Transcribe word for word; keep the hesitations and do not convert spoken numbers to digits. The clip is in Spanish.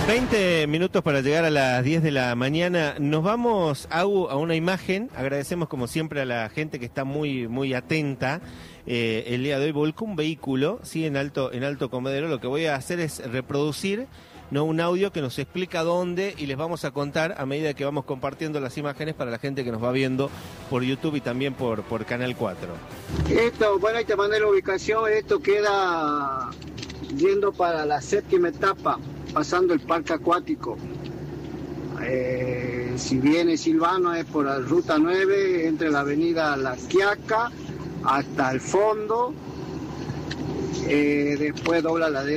veinte minutos para llegar a las diez de la mañana. Nos vamos, Agu, a una imagen. Agradecemos como siempre a la gente que está muy muy atenta. Eh, el día de hoy volcó un vehículo, sí, en Alto, en Alto Comedero. Lo que voy a hacer es reproducir no un audio que nos explica dónde, y les vamos a contar a medida que vamos compartiendo las imágenes para la gente que nos va viendo por YouTube y también por, por Canal cuatro. Esto, bueno, ahí te mandé la ubicación. Esto queda yendo para la séptima etapa, pasando el parque acuático. Eh, si viene Silvano es por la ruta nueve, entre la avenida La Quiaca hasta el fondo, eh, después dobla a la derecha.